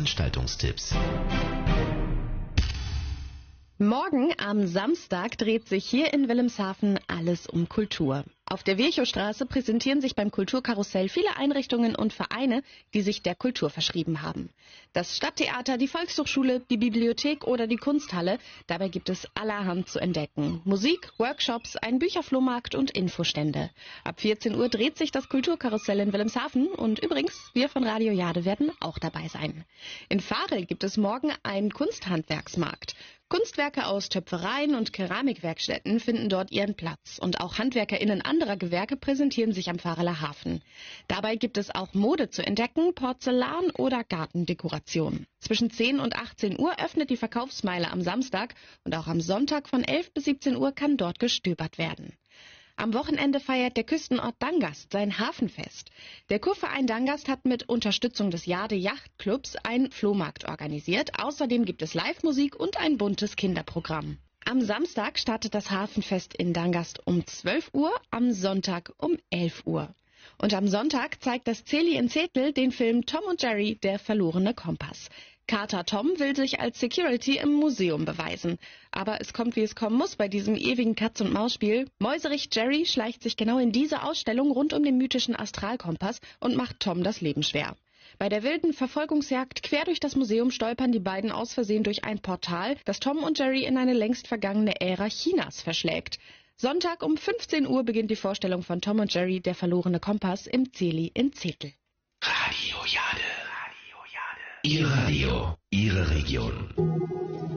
Veranstaltungstipps. Morgen am Samstag dreht sich hier in Wilhelmshaven alles um Kultur. Auf der Virchowstraße präsentieren sich beim Kulturkarussell viele Einrichtungen und Vereine, die sich der Kultur verschrieben haben. Das Stadttheater, die Volkshochschule, die Bibliothek oder die Kunsthalle, dabei gibt es allerhand zu entdecken. Musik, Workshops, ein Bücherflohmarkt und Infostände. Ab 14 Uhr dreht sich das Kulturkarussell in Wilhelmshaven und übrigens, wir von Radio Jade werden auch dabei sein. In Varel gibt es morgen einen Kunsthandwerksmarkt. Kunstwerke aus Töpfereien und Keramikwerkstätten finden dort ihren Platz und auch HandwerkerInnen anderer Gewerke präsentieren sich am Vareler Hafen. Dabei gibt es auch Mode zu entdecken, Porzellan oder Gartendekoration. Zwischen 10 und 18 Uhr öffnet die Verkaufsmeile am Samstag und auch am Sonntag von 11 bis 17 Uhr kann dort gestöbert werden. Am Wochenende feiert der Küstenort Dangast sein Hafenfest. Der Kurverein Dangast hat mit Unterstützung des Jade Yachtclubs einen Flohmarkt organisiert. Außerdem gibt es Live-Musik und ein buntes Kinderprogramm. Am Samstag startet das Hafenfest in Dangast um 12 Uhr, am Sonntag um 11 Uhr. Und am Sonntag zeigt das Zeli in Zetel den Film Tom und Jerry, der verlorene Kompass. Kater Tom will sich als Security im Museum beweisen. Aber es kommt, wie es kommen muss bei diesem ewigen Katz-und-Maus-Spiel. Mäuserich Jerry schleicht sich genau in diese Ausstellung rund um den mythischen Astralkompass und macht Tom das Leben schwer. Bei der wilden Verfolgungsjagd quer durch das Museum stolpern die beiden aus Versehen durch ein Portal, das Tom und Jerry in eine längst vergangene Ära Chinas verschlägt. Sonntag um 15 Uhr beginnt die Vorstellung von Tom und Jerry, der verlorene Kompass im Zeli in Zetel. Radio Jade. Ihr Radio, Ihre Region.